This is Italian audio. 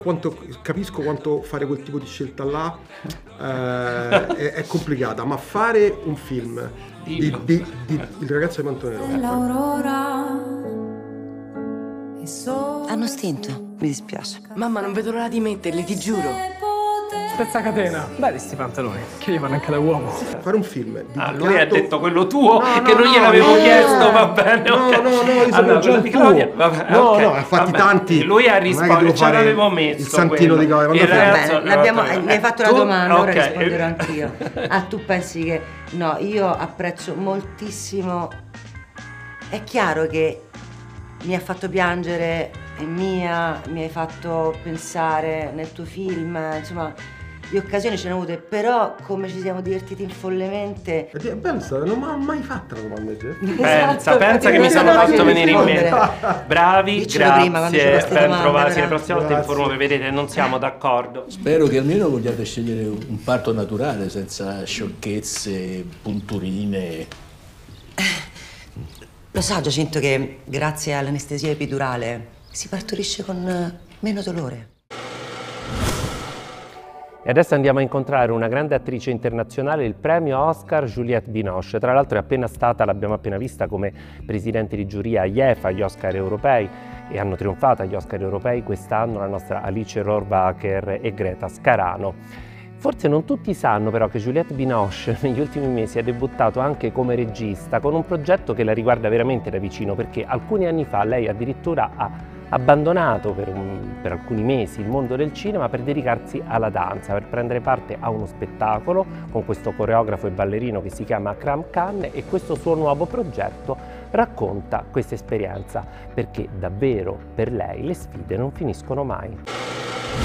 Capisco quanto fare quel tipo di scelta là è complicata, ma fare un film di Il ragazzo di Pantonero. Hanno stinto, mi dispiace. Mamma, non vedo l'ora di metterli, ti giuro. Spezza catena. Belli sti pantaloni, che gli vanno anche da uomo. Fare un film dedicato... lui ha detto quello tuo, che non gliel'avevo chiesto, va bene. Io sono già il tuo. No, infatti tanti. Lui ha risposto, ce l'avevo messo. Il santino di Claudio. Mi hai fatto la domanda, ora risponderò anch'io. Tu pensi che... No, io apprezzo moltissimo... È chiaro che mi ha fatto piangere, è mia, mi hai fatto pensare nel tuo film, insomma... Di occasioni ce ne ho avute, però come ci siamo divertiti follemente. Pensa, non mi ha mai fatto una domanda. Pensa che mi sono fatto venire in mente. Bravi, grazie, ben trovati. La prossima volta informo, vedete, non siamo d'accordo. Spero che almeno vogliate scegliere un parto naturale, senza sciocchezze, punturine. Lo so, Giacinto, che grazie all'anestesia epidurale si partorisce con meno dolore. E adesso andiamo a incontrare una grande attrice internazionale, il premio Oscar Juliette Binoche. Tra l'altro è appena stata, l'abbiamo appena vista come presidente di giuria agli EFA, agli Oscar europei, e hanno trionfato agli Oscar europei quest'anno la nostra Alice Rohrwacher e Greta Scarano. Forse non tutti sanno però che Juliette Binoche negli ultimi mesi ha debuttato anche come regista con un progetto che la riguarda veramente da vicino, perché alcuni anni fa lei addirittura ha abbandonato per alcuni mesi il mondo del cinema per dedicarsi alla danza, per prendere parte a uno spettacolo con questo coreografo e ballerino che si chiama Akram Khan, e questo suo nuovo progetto racconta questa esperienza, perché davvero per lei le sfide non finiscono mai.